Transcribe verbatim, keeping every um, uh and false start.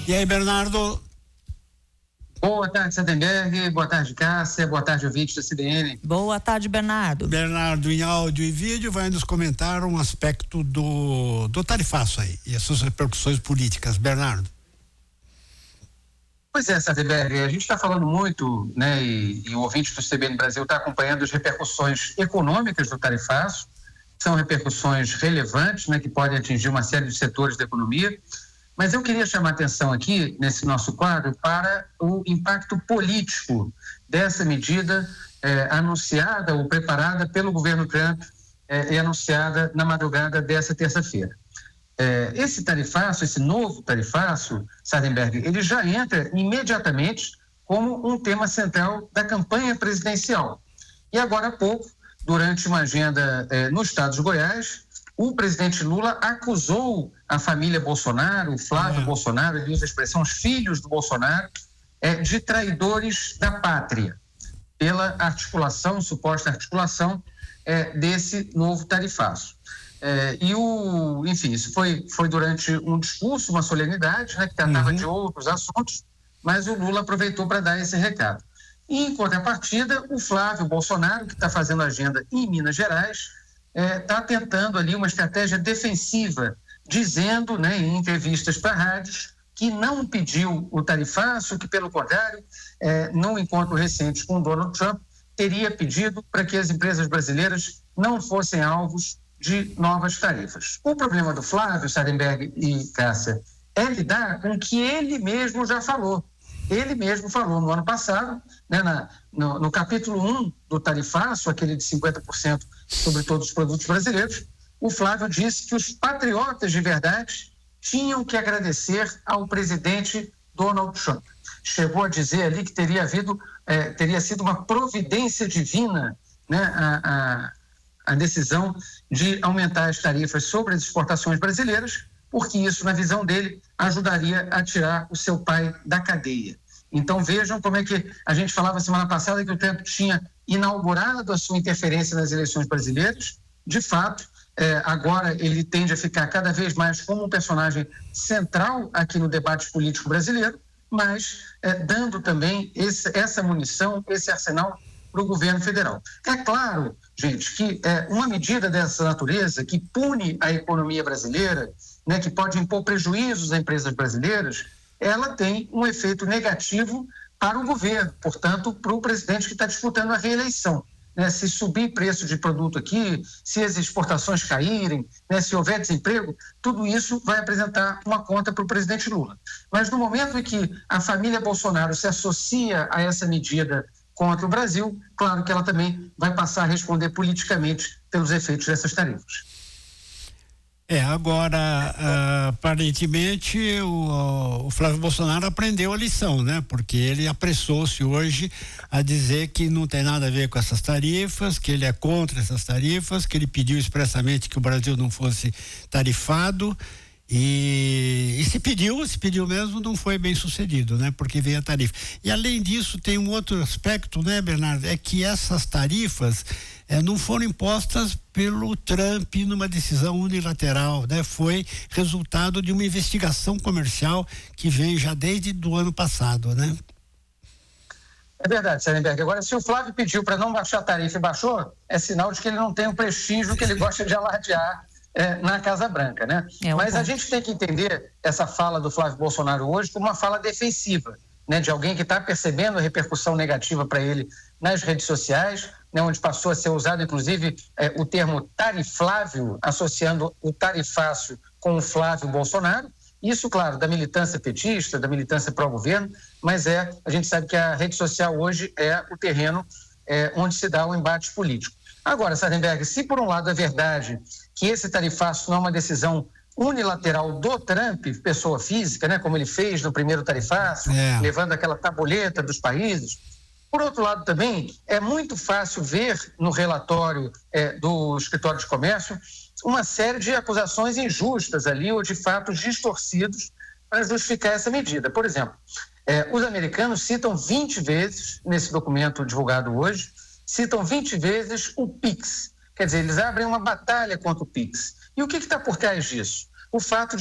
E aí, Bernardo? Boa tarde, Sardenberg. Boa tarde, Cássia. Boa tarde, ouvintes da C B N. Boa tarde, Bernardo. Bernardo, em áudio e vídeo, vai nos comentar um aspecto do, do tarifaço aí e as suas repercussões políticas. Bernardo. Pois é, Sardenberg, a gente está falando muito, né, e, e o ouvinte do C B N Brasil está acompanhando as repercussões econômicas do tarifaço. São repercussões relevantes, né, que podem atingir uma série de setores da economia. Mas eu queria chamar a atenção aqui, nesse nosso quadro, para o impacto político dessa medida eh, anunciada ou preparada pelo governo Trump eh, e anunciada na madrugada dessa terça-feira. Eh, esse tarifaço, esse novo tarifaço, Sardenberg, ele já entra imediatamente como um tema central da campanha presidencial. E agora há pouco, durante uma agenda eh, no estado de Goiás, o presidente Lula acusou a família Bolsonaro, o Flávio é. Bolsonaro, ele usa a expressão os filhos do Bolsonaro, é, de traidores da pátria, pela articulação, suposta articulação é, desse novo tarifaço. É, e o, enfim, isso foi, foi durante um discurso, uma solenidade, né, que tratava uhum. de outros assuntos, mas o Lula aproveitou para dar esse recado. E, em contrapartida, o Flávio Bolsonaro, que está fazendo agenda em Minas Gerais, está é, tentando ali uma estratégia defensiva, dizendo, né, em entrevistas para rádios, que não pediu o tarifaço, que pelo contrário, é, num encontro recente com o Donald Trump, teria pedido para que as empresas brasileiras não fossem alvos de novas tarifas. O problema do Flávio, Sardenberg e Cássia, é lidar com o que ele mesmo já falou. Ele mesmo falou no ano passado, né, na, no, no capítulo um do tarifaço, aquele de cinquenta por cento sobre todos os produtos brasileiros, o Flávio disse que os patriotas de verdade tinham que agradecer ao presidente Donald Trump. Chegou a dizer ali que teria havido, eh, teria sido uma providência divina, né, a, a, a decisão de aumentar as tarifas sobre as exportações brasileiras, porque isso, na visão dele, ajudaria a tirar o seu pai da cadeia. Então vejam como é que a gente falava semana passada que o Trump tinha inaugurado a sua interferência nas eleições brasileiras. De fato, eh, agora ele tende a ficar cada vez mais como um personagem central aqui no debate político brasileiro, mas eh, dando também esse, essa munição, esse arsenal para o governo federal. É claro, gente, que eh, uma medida dessa natureza que pune a economia brasileira, né, que pode impor prejuízos a empresas brasileiras, ela tem um efeito negativo para o governo, portanto, para o presidente que está disputando a reeleição. Né? Se subir preço de produto aqui, se as exportações caírem, né, se houver desemprego, tudo isso vai apresentar uma conta para o presidente Lula. Mas no momento em que a família Bolsonaro se associa a essa medida contra o Brasil, claro que ela também vai passar a responder politicamente pelos efeitos dessas tarifas. É, agora, uh, aparentemente, o, o Flávio Bolsonaro aprendeu a lição, né? Porque ele apressou-se hoje a dizer que não tem nada a ver com essas tarifas, que ele é contra essas tarifas, que ele pediu expressamente que o Brasil não fosse tarifado. E, e se pediu, se pediu mesmo, não foi bem sucedido, né? Porque veio a tarifa. E além disso, tem um outro aspecto, né, Bernardo? É que essas tarifas eh, não foram impostas pelo Trump numa decisão unilateral, né? Foi resultado de uma investigação comercial que vem já desde do ano passado, né? É verdade, Sardenberg. Agora, se o Flávio pediu para não baixar a tarifa e baixou, é sinal de que ele não tem o prestígio que ele gosta de alardear É, na Casa Branca, né? É um Mas ponto. A gente tem que entender essa fala do Flávio Bolsonaro hoje como uma fala defensiva, né? De alguém que está percebendo a repercussão negativa para ele nas redes sociais, né? Onde passou a ser usado, inclusive, é, o termo tariflávio, associando o tarifaço com o Flávio Bolsonaro. Isso, claro, da militância petista, da militância pró-governo, mas é, a gente sabe que a rede social hoje é o terreno é, onde se dá o embate político. Agora, Sardenberg, se por um lado é verdade que esse tarifaço não é uma decisão unilateral do Trump, pessoa física, né, como ele fez no primeiro tarifaço, é. levando aquela tabuleta dos países, por outro lado também é muito fácil ver no relatório é, do Escritório de Comércio uma série de acusações injustas ali ou de fatos distorcidos para justificar essa medida. Por exemplo, é, os americanos citam vinte vezes, nesse documento divulgado hoje, citam vinte vezes o Pix. Quer dizer, eles abrem uma batalha contra o Pix. E o que está por trás disso? O fato de